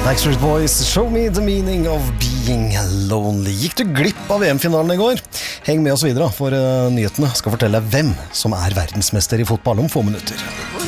Backstreet Boys, Show Me the Meaning of Being Lonely. Gikk du glipp av VM-finalen I går? Heng med oss videre, for nyhetene skal fortelle hvem som verdensmester I fotball om få minutter.